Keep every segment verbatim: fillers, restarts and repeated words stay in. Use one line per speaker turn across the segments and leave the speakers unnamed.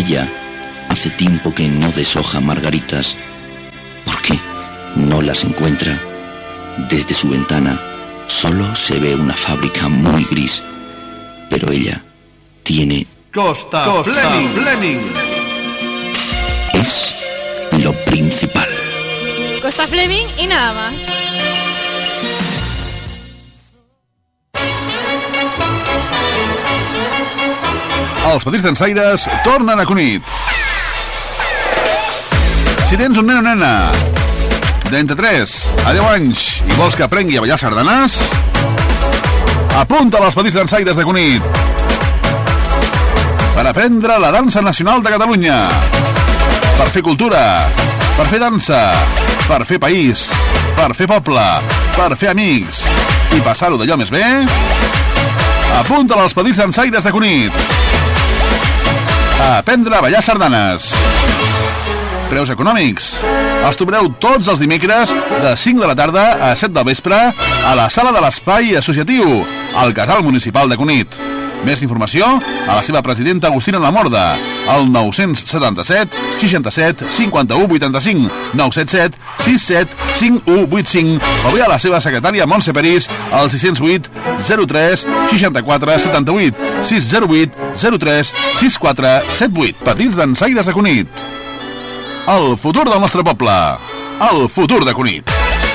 Ella hace tiempo que no deshoja margaritas. ¿Por qué no las encuentra? Desde su ventana solo se ve una fábrica muy gris, pero ella tiene
Costa, Costa Fleming. Fleming.
Es lo principal.
Costa Fleming y nada más.
Els petits dansaires tornen a Cunit. Si tens un nen o nena d'entre tres a deu anys i vols que aprengui a ballar sardanes, apunta als petits dansaires de Cunit per aprendre la dansa nacional de Catalunya, per fer cultura, per fer dansa, per fer país, per fer poble, per fer amics i passar-ho d'allò més bé. Apunta als petits dansaires de Cunit a aprendre a ballar sardanes. Preus econòmics. Els trobareu tots els dimecres de cinc de la tarda a set del vespre a la sala de l'espai associatiu, al Casal Municipal de Cunit. Més informació a la seva presidenta Agustina Lamorda, al nou set set, seixanta-set, cinquanta-u, vuitanta-cinc, nou set set, sis set, cinc u, vuit cinc, o bé a la seva secretària Montse Peris, al sis zero vuit, zero tres, seixanta-quatre, setanta-vuit, sis zero vuit, zero tres, sis quatre, set vuit. Petits dansaires de Cunit. El futur del nostre poble. El futur de Cunit.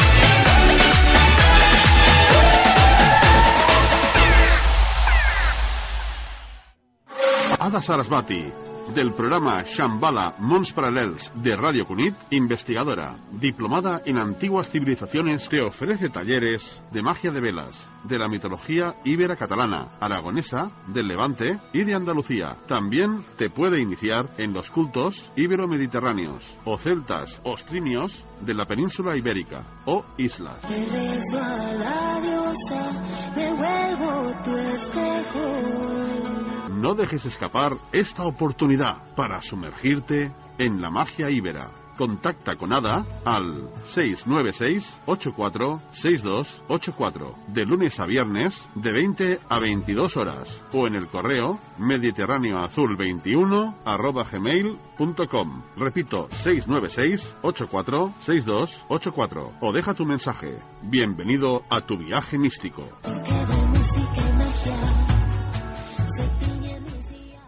Ada Sarasvati, del programa Shambhala Mons Paralelos de Radio Cunit, investigadora, diplomada en antiguas civilizaciones, te ofrece talleres de magia de velas, de la mitología íbera catalana, aragonesa, del Levante y de Andalucía. También te puede iniciar en los cultos ibero-mediterráneos, o celtas o ostrimios de la península ibérica, o islas.
Me rezo a la diosa, me vuelvo tu espejo.
No dejes escapar esta oportunidad para sumergirte en la magia íbera. Contacta con Ada al seis nueve seis, ocho cuatro, seis dos ocho cuatro, de lunes a viernes de veinte a veintidós horas, o en el correo mediterráneoazul veintiuno arroba gmail punto com. Repito, seis nueve seis, ocho cuatro, seis dos ocho cuatro, o deja tu mensaje. Bienvenido a tu viaje místico.
Porque de música y magia se tiñe mis días.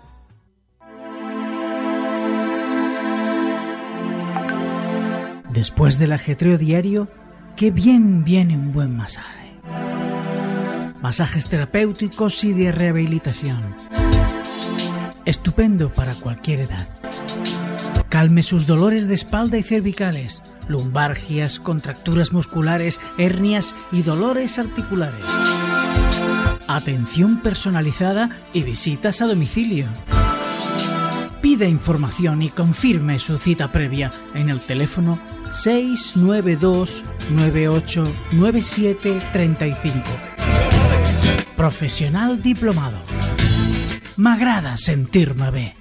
Después del ajetreo diario, qué bien viene un buen masaje. Masajes terapéuticos y de rehabilitación. Estupendo para cualquier edad. Calme sus dolores de espalda y cervicales, lumbalgias, contracturas musculares, hernias y dolores articulares. Atención personalizada y visitas a domicilio. Pida información y confirme su cita previa en el teléfono seis nueve dos, nueve ocho, nueve siete tres cinco. Profesional diplomado. M'agrada sentir-me bé.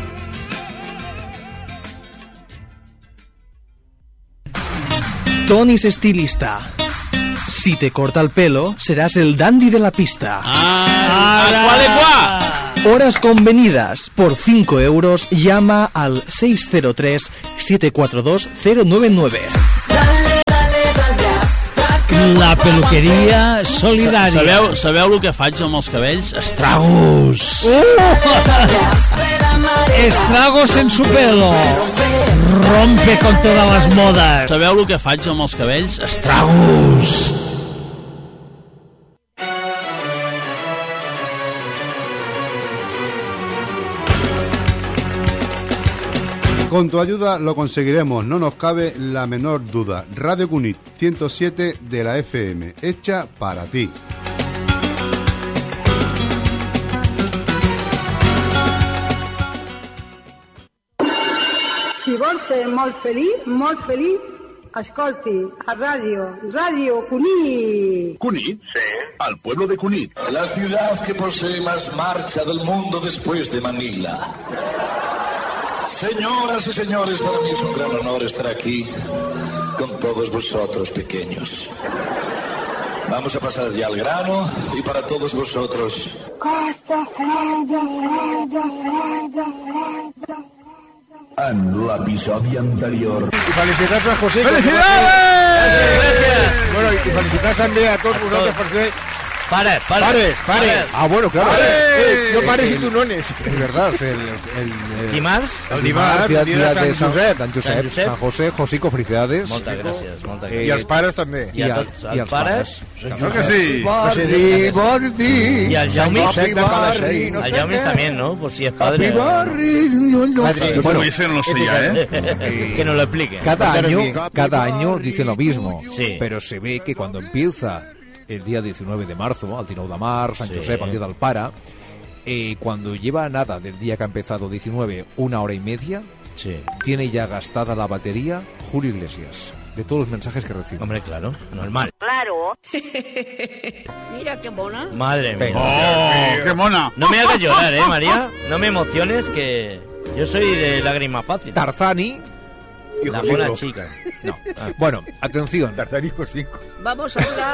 Tonis Estilista. Si te corta el pelo, serás el dandy de la pista.
¡Ah! ¡Cuál
Horas convenidas. Por cinco euros, llama al seis cero tres, siete cuatro dos, cero nueve nueve.
La peluqueria solidària. Sabeu, sabeu el que faig amb els cabells? Estragos! Uh! Estragos en su pelo. Rompe con todas las modas. Sabeu el que faig amb els cabells? Estragos!
Con tu ayuda lo conseguiremos, no nos cabe la menor duda. Radio Cunit ciento siete de la F M, hecha para ti.
Si vols ser molt feliç, molt feliç, escolti, a ràdio, Ràdio Cunit.
¿Cunit? Sí. Al pueblo de Cunit.
La ciudad que posee más marcha del mundo después de Manila. Señoras y señores, para mí es un gran honor estar aquí con todos vosotros pequeños. Vamos a pasar ya al grano y para todos vosotros.
Costa Freda, Freda, Freda, Freda.
recordant l'episodi anterior.
I felicitats a José.
Felicidades!
Gràcies. Bueno, i felicitats també a tots vosaltres per fer...
Pares, pares,
pares, pares.
Ah, bueno, claro.
Eh, no pares y tú nones.
Es verdad, el... el, el
Dimarts?
El dimarts, dia, dia de Sant Josep,
Sant Josep,
Josep, Sant José, Josico, felicidades.
Moltes gràcies, moltes
Eh,
gràcies.
I els pares també.
I a tots els pares.
Claro que sí.
Barri, barri.
Y al Jaume,
Josep de Palasei.
al Jaume también, ¿no? Por si es padre.
Padre,
Bueno, ese no lo sé ya, ¿eh?
Que nos lo explique.
Cada año, cada año dice lo mismo,
Sí.
pero se ve que cuando empieza el día diecinueve de marzo, al dinou de març, Sant
Sí.
Josep, al día del Pare, eh, cuando lleva nada del día que ha empezado diecinueve, una hora y media,
Sí.
tiene ya gastada la batería Julio Iglesias, de todos los mensajes que recibe.
Hombre, claro, normal.
Claro. Mira qué mona.
Madre mía.
¡Oh, qué mona!
No me hagas llorar, ¿eh, María? No me emociones, que yo soy de lágrima fácil.
Tarzani,
La mona chica.
no. Bueno, atención.
Tarzani Josico.
Vamos a hablar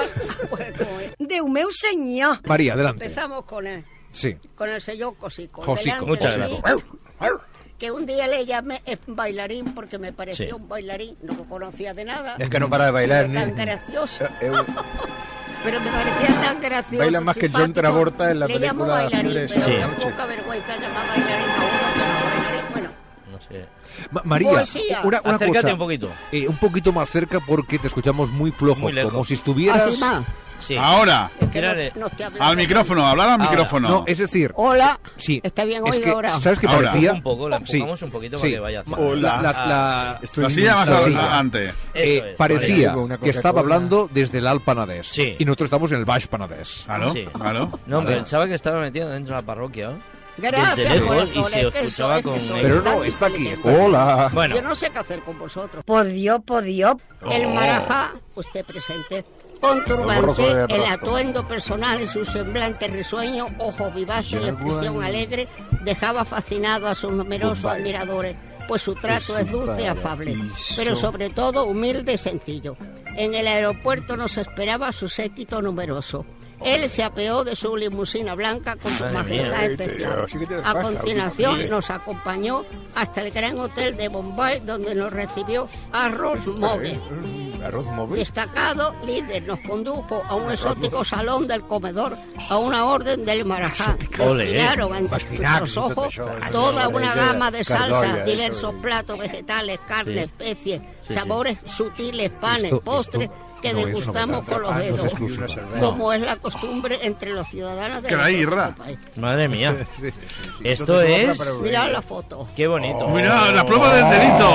de un meu señor.
María, adelante.
Empezamos con él,
Sí.
con el señor Cosico.
Josico.
Delante
Muchas
de
gracias.
mí, que un día le llamé eh, bailarín porque me pareció
Sí.
un bailarín, no lo conocía de nada.
Es que no para de bailar,
Tan
ni...
gracioso.
Eh,
Pero me parecía tan gracioso.
Baila más que John
simpático.
Travolta en la
Le llamo
película
bailarín,
Azul de
pero
Sí.
me da poca vergüenza llamar bailarín a uno que no es bailarín. Bueno,
No sé.
Ma- María,
Poesía.
una, una
Acércate
cosa.
un poquito.
Eh, un poquito más cerca porque te escuchamos muy flojo,
Muy lejos.
como si estuvieras...
así más.
Sí.
Ahora,
Es que
Tírale.
no, no te hablo
al
de-
micrófono, hablar al
Ahora.
micrófono.
No, es decir,
Hola.
sí.
Está bien
es
oído
que,
ahora.
¿sabes qué
Ahora.
parecía?
Un poco, la
Sí.
empujamos un poquito
Sí.
para que vaya hacia
Hola.
La,
Ah,
la-
Estoy
La silla más
La
a-
silla.
antes.
Eso
eh,
es,
parecía
María. Una
que estaba
Coca-Cola.
hablando desde el Alt Penedès.
Sí.
Y nosotros estamos en el Baix Penedès.
Claro,
Sí.
claro.
No, pensaba que estaba metido dentro de la parroquia, ¿no?
Gracias,
Desde lejos,
corazón,
y se
es que
escuchaba
soy-
con
es que soy
Pero
tan
no, está aquí,
inteligente.
está aquí.
Hola.
Bueno,
Yo no sé qué hacer con vosotros. Podio, podio. El marajá, usted presente. Con
borroso de
turbante, el
rosco.
atuendo personal y su semblante risueño, ojos vivaces y expresión alegre, dejaba fascinado a sus numerosos admiradores, pues su trato es dulce y afable, pero sobre todo humilde y sencillo. En el aeropuerto nos esperaba su séquito numeroso. Él se apeó de su limusina blanca con su
Madre
majestad
mía.
especial.
Sí que tienes
A
pasta,
continuación
sí.
nos acompañó hasta el gran hotel de Bombay, donde nos recibió Arroz Mogue.
Arroz móvil.
Destacado líder nos condujo a un exótico salón del comedor, a una orden del marajá.
Ole.
Desfilaron ante
Fascinante,
nuestros ojos
este tesoro.
toda una
Cardoya,
gama de
Cardoya,
salsas,
eso.
diversos platos vegetales, carne,
Sí.
especies,
Sí,
sabores sutiles, panes,
Esto-
postres
esto
que
no es
degustamos
novedad.
con los
Ah, no es
dedos,
exclusiva.
como es la costumbre entre los ciudadanos de
Que la
nuestro
irra.
país.
madre mía.
Sí, sí, sí.
Esto
Entonces,
es...
otra para-
Mirad la foto.
Qué bonito.
Mira, la prueba del delito.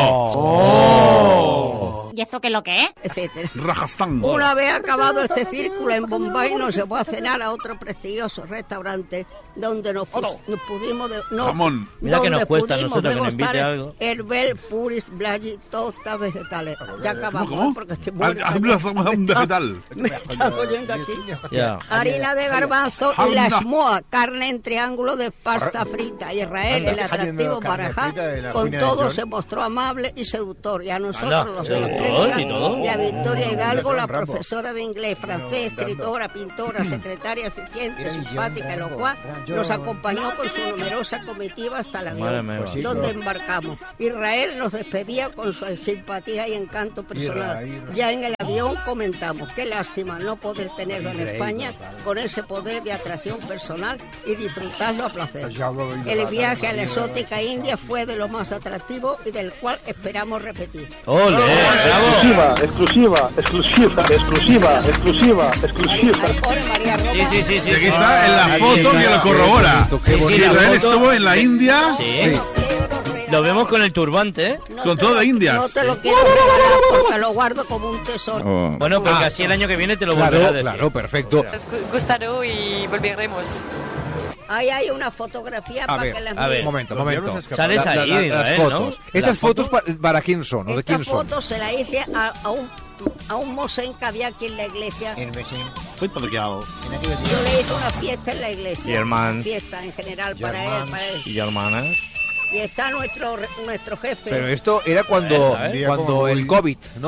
¿Y esto qué es lo que es?
Etcétera.
Rajastán.
Una vez acabado este círculo en Bombay, nos llevó a cenar a otro prestigioso restaurante donde nos, pu- nos pudimos de, no,
Jamón.
Mira que
donde
nos cuesta a
pudimos
nosotros que nos
degustar
invite algo.
Herbel, puris, blayi, tostas vegetales. Ya acabamos
¿Cómo?
porque estoy
Ah,
muerta.
Hablas de un vegetal.
Me está oyendo aquí.
Ya.
Harina de garbanzo y la esmoa, carne en triángulo de pasta frita. Israel,
Anda,
el atractivo
carne
marajá,
frita de la
con
cuña de
todo
John.
se mostró amable y seductor. Y a nosotros,
Anda,
los de la
seductor
prensa,
y todo.
y a Victoria Hidalgo, la
Rambo.
profesora de inglés, francés, escritora, pintora, secretaria eficiente,
Era
simpática,
John Rambo.
elocuaz,
John.
nos acompañó con su numerosa comitiva hasta el
Madre
avión,
mía.
Sí,
donde
¿no?
embarcamos. Israel nos despedía con su simpatía y encanto personal.
Israel.
Ya en el avión comentamos, qué lástima no poder tenerlo en
Israel,
España
total.
con ese poder de atracción personal y disfrutarlo a placer.
Ya lo he oído,
El
la
viaje a la
María.
exótica India fue de lo más atractivo y del cual esperamos repetir.
¡Ole! ¡Bravo!
exclusiva, exclusiva, exclusiva, exclusiva, exclusiva.
Ahí pone María Rosa.
Sí, sí, sí, sí.
Y aquí
sí.
está en la
Aquí
foto
está.
que lo corrobora.
Qué
Sí, sí,
bonito.
la
Israel
foto-
estuvo en la India
Sí. Lo vemos con el turbante, ¿eh?
No
con
te
todo
lo-
de indias.
No te lo quiero regalar porque lo guardo como un tesoro.
Bueno, porque así el año que viene te lo
Claro,
volveré a decir.
claro, perfecto.
Gustará y volveremos.
Ahí hay una fotografía
A
para
ver,
que las
a ver.
miren.
Momento, momento.
Sales
La- la-
ahí,
la-
Israel,
las
¿no?
fotos.
Las
¿Estas fotos
fotos-
pa- para quién son o de
Esta
quién son?
foto se la hice a, a un a un mosén que había aquí en la iglesia.
En Mesín.
Fui parqueado.
En aquella tía.
Yo le hice una fiesta en la iglesia.
Y hermanos.
Fiesta en general para él,
hermanos.
para él.
Y hermanas.
Y está nuestro nuestro jefe.
Pero esto era cuando,
Venga,
¿eh?
cuando
Como
el
hoy.
COVID, ¿no?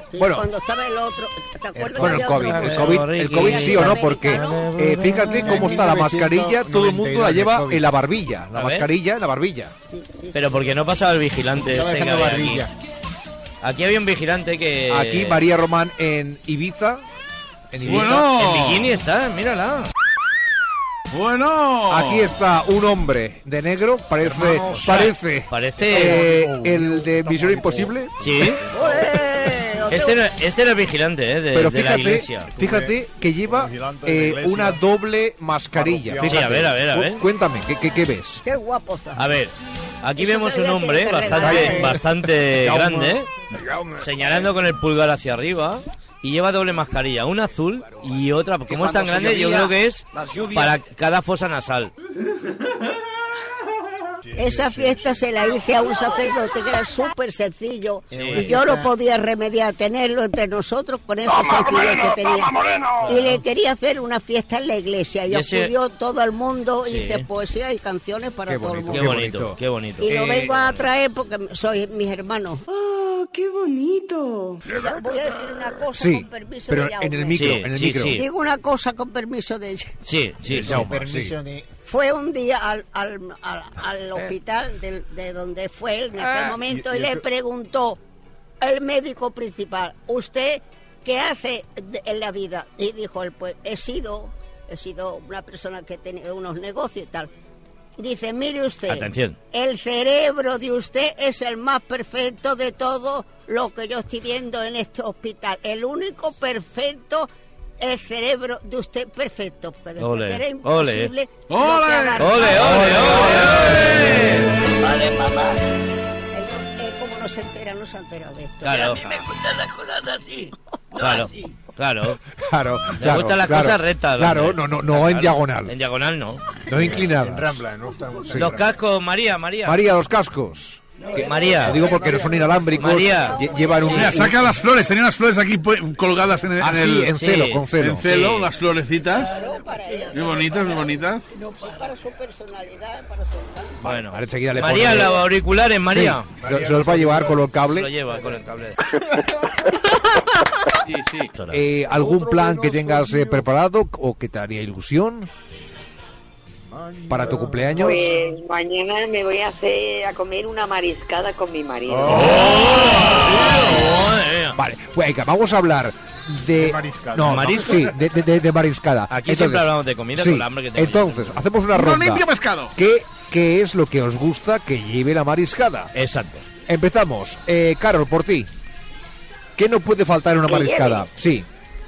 Sí,
Bueno.
cuando estaba el otro, ¿te acuerdas?
Bueno, el
que había
COVID,
otro?
el COVID, el COVID sí o no, porque eh, fíjate cómo está la mascarilla, todo el mundo la lleva en la barbilla, la
A ver.
mascarilla en la barbilla.
Pero porque no pasaba el vigilante
Estaba
este que
dejando
había aquí.
barbilla.
Aquí había un vigilante que...
Aquí María Román en Ibiza. En Ibiza.
Bueno.
En bikini está, mírala.
Bueno.
Aquí está un hombre de negro, parece,
Hermanos.
parece,
Parece-
eh, el de Misión Imposible.
Sí. Este no, este era el vigilante, ¿eh? De,
Pero
de la
fíjate,
iglesia.
fíjate que lleva
Vigilante de la
eh,
iglesia.
una doble mascarilla.
Sí,
Fíjate.
a ver, a ver, a ver.
Cu- Cuéntame, ¿qué, qué, qué ves?
Qué guapo está.
A ver, aquí
Eso
vemos
se
un
veía
hombre
que te
bastante,
regalaron.
bastante
Jaume.
grande, señalando con el pulgar hacia arriba, y lleva doble mascarilla, una azul y otra. Como es tan
cuando se
grande, yo
llovía,
creo que es
las lluvias-
para cada fosa nasal.
Esa fiesta se la hice a un sacerdote que era súper sencillo
Sí.
y yo no podía remediar tenerlo entre nosotros con esa sencillez que tenía. Y le quería hacer una fiesta en la iglesia y,
Y ese-
acudió todo el mundo,
Sí.
hice poesía y canciones para
Qué
todo el
bonito,
mundo.
Qué bonito, qué bonito.
Y lo
Eh,
vengo a traer porque sois mis hermanos.
¡Oh, qué bonito!
Voy a decir una cosa
Sí,
con permiso
pero
de
en
Jaume.
el micro,
Sí,
en el
sí,
micro.
sí.
Digo una cosa con permiso de ella.
Sí, sí, sí.
Jaume,
Permiso
sí.
de...
Fue un día al, al, al, al hospital de, de donde fue él en aquel
Ah.
momento
Y-
y,
y
le
eso-
preguntó el médico principal, ¿usted qué hace de- en la vida? Y dijo él, pues he sido, he sido una persona que ha tenido unos negocios y tal. Dice, mire usted,
Atención.
el cerebro de usted es el más perfecto de todo lo que yo estoy viendo en este hospital. El único perfecto, el cerebro de usted perfecto. Porque desde
Ole,
que era
ole.
imposible... lo
Ole.
que agarraba-
¡Ole, ole, ole!
Vale, mamá. Él, él como no se entera, no se ha enterado de esto.
Claro.
gustan las cosas así.
Claro, claro.
Claro,
Me
claro,
gustan las
claro.
cosas rectas.
Claro,
hombre.
no, no, no en
Claro.
diagonal,
En diagonal no.
no inclinadas.
En Rambla, no está
Sí.
Los cascos, María, María.
María, los cascos.
Que- María.
Lo digo porque no son inalámbricos.
María.
lle- Llevan un...
Mira, saca las flores. Tenía unas flores aquí pu- colgadas en el.
Ah,
en
sí,
el-
en celo,
sí,
con celo.
en celo,
Sí.
las florecitas.
Claro, para ella.
Muy bonitas, muy bonitas.
No, pues para su personalidad, para su encanto.
Bueno.
Ahora enseguida le
María,
pone-
los auriculares, María.
Sí, se, se los va a llevar con el
Se lo
cable.
lleva con el cable.
Sí, sí.
Eh, ¿Algún plan que tengas eh, preparado o que te haría ilusión para tu cumpleaños?
Pues mañana me voy a hacer a comer una mariscada con mi marido.
Vale, venga, vamos a hablar de...
De mariscada.
No,
¿Marisco?
sí, de, de- de- de mariscada.
Aquí siempre hablamos de comida
sí,
con la hambre que tengo.
Entonces, hacemos una
No
ronda.
limpio pescado.
¿Qué, ¿Qué es lo que os gusta que lleve la mariscada?
Exacto.
Empezamos. Eh, Carol, por ti. ¿Qué no puede faltar en una
¿Que
mariscada?
lleve?
Sí.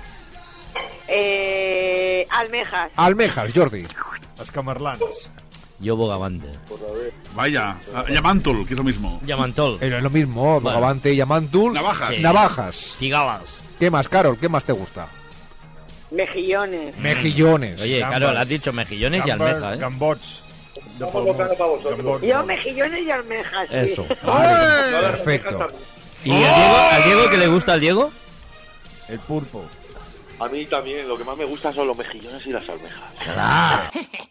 Eh, almejas.
Almejas, Jordi.
Escamarlans.
Yo bogavante.
Vaya, ah, Yamantul, que es lo mismo.
Yamantol.
Eh, Es lo mismo,
Bueno.
bogavante, yamantul.
Navajas.
Sí.
Navajas.
Cigalas.
¿Qué más, Carol? ¿Qué más te gusta?
Mejillones.
Mejillones.
Oye,
Gambas.
Carol, has dicho mejillones y
Gambas,
almeja, ¿eh?
Gambots. De palmos. Gambots.
Yo mejillones y almejas. sí.
Eso.
Vale, perfecto.
¿Y al Diego, al Diego qué le gusta al Diego?
El pulpo.
A mí también, lo que más me gusta son los mejillones y las almejas.
Claro.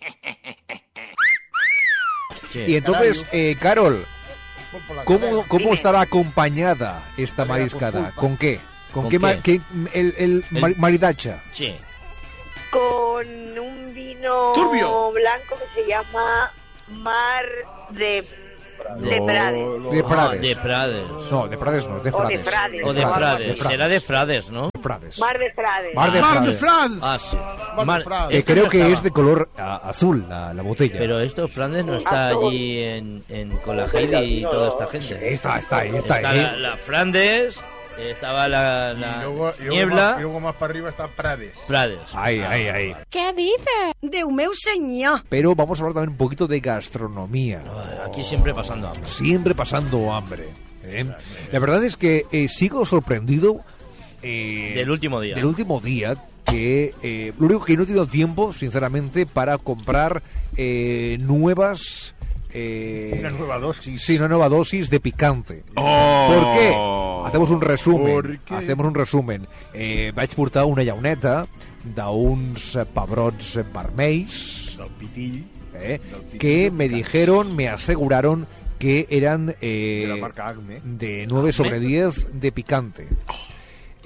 Y entonces, eh, Carol, ¿cómo, ¿cómo estará acompañada esta mariscada? ¿Con qué? ¿Con,
¿Con
qué, ma-
qué?
qué- el, el,
El-
mar- maridacha?
Sí.
Con un vino
Turbio.
blanco que se llama Mar de, de Prades.
De
Ah,
Prades.
de Prades.
No, de Prades no, de
O de
Frades.
Frades.
O de
Algo
Frades.
así.
Será de Frades, ¿no?
De Frades.
Mar de Prades.
Mar de
Mar de
Frades.
France.
Ah, sí.
Mar
Mar-
de Frades.
Que
esto
creo
no
que
estaba.
es de color a- azul la, la botella.
Pero esto, Flandes, no está
Azul.
allí en, en, con la Heidi y toda esta gente.
Está, está ahí, está,
Está
ahí.
la, la Flandes, estaba la,
Y
la
luego, y luego
Niebla,
más, y luego más para arriba está Prades.
Prades.
Ahí, ahí, ahí.
¿Qué dices?
Déu meu senyor.
Pero vamos a hablar también un poquito de gastronomía.
Aquí siempre pasando hambre.
Siempre pasando hambre. ¿eh? La verdad es que eh, sigo sorprendido eh,
Del último día.
Del último día que eh, lo único que no he tenido tiempo, sinceramente, para comprar eh, nuevas. Eh,
Una nueva dosis.
Sí, una nueva dosis de picante.
Oh.
¿Por qué? Hacemos un resumen.
¿Por qué?
Hacemos un resumen. Eh, vaig portar una llauneta d'uns eh, pebrots vermells
Del pitill.
eh,
Del pitill
que
de
me
picante.
dijeron, me aseguraron que eran eh,
De la marca Acme.
de nueve sobre diez de picante.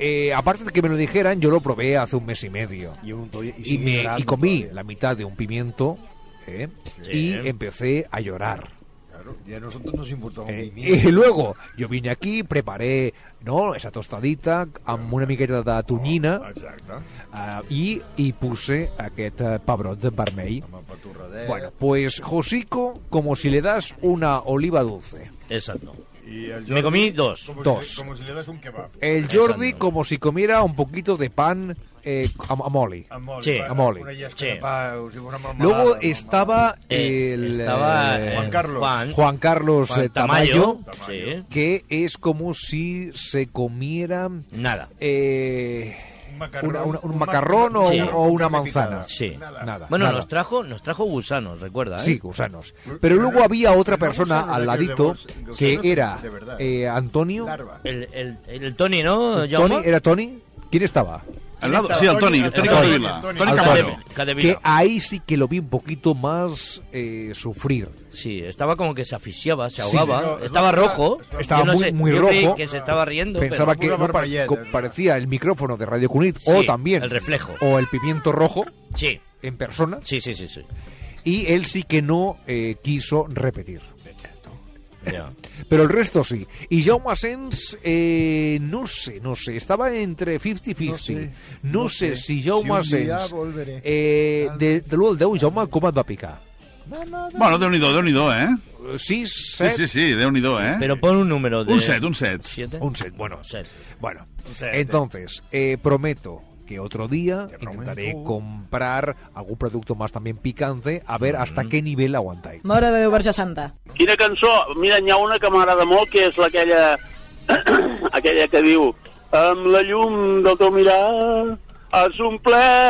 eh, aparte de que me lo dijeran, yo lo probé hace un mes y medio.
Y, un, y,
y, me, y comí la mitad de un pimiento ¿eh? Sí. Y empecé a llorar.
Claro, y a nosotros nos importa un
eh,
pimiento.
Y luego yo vine aquí, preparé no esa tostadita amb una miqueta de tonyina uh, i hi puse aquest uh, pebrot vermell. Bueno, pues Josico, como si le das una oliva dulce.
Exacto.
Y el Jordi,
me comí dos.
Como
dos.
Si, como si le das un kebab.
El Jordi Exacto. Como si comiera un poquito de pan eh, a, a moli.
A moli.
Sí. A moli.
Sí. Pa, si
Luego estaba
eh,
el
estaba
eh,
Juan Carlos,
Juan,
Juan Carlos
Juan
eh, Tamayo,
sí.
Que es como si se comiera
nada.
Eh,
un macarrón,
una, una, un macarrón o,
sí.
o una manzana.
Sí.
Nada. Nada.
Bueno,
nada.
nos trajo nos trajo gusanos, recuerda, ¿eh?
Sí, gusanos. Pero luego había otra persona al ladito que era eh, Antonio.
El, el, el Tony, ¿no?
Tony, ¿era Tony? ¿Quién estaba?
Al lado, sí, el Tony, el Tony Capdevila. Tony
Capdevila. Que ahí sí que lo vi un poquito más eh, sufrir.
Sí, estaba como que se asfixiaba, se ahogaba,
sí, no,
estaba
no,
rojo.
Estaba
no
muy,
sé,
muy
yo
rojo.
Que se estaba riendo.
Pensaba
pero...
que no, pa parecía el micrófono de Radio Cunit
sí,
o también
el reflejo.
O el pimiento rojo.
Sí.
En persona.
Sí, sí, sí, sí.
Y él sí que no eh, quiso repetir.
Yeah.
Pero el resto sí. Y Jaume Asens, eh, no sé, no sé, estaba entre cincuenta cincuenta. No sé, no no sé, sé si Jaume si Asens eh, de, de l'u al deu, Jaume, com et va picar?
Bueno, Déu-n'hi-do, Déu-n'hi-do, eh?
sis,
set? Sí, sí, sí, Déu-n'hi-do, eh?
Pero pon un número de...
Un set, un set.
¿Siete?
Un set, bueno.
Set.
Bueno,
set,
entonces, eh, prometo que otro día intentaré comprar algún producto más también picante, a ver hasta qué nivel aguantáis.
Mare de Déu, Verge Santa.
Quina cançó? Mira, n'hi ha una que m'agrada molt, que és aquella aquella que diu amb la llum del teu mirar has omplert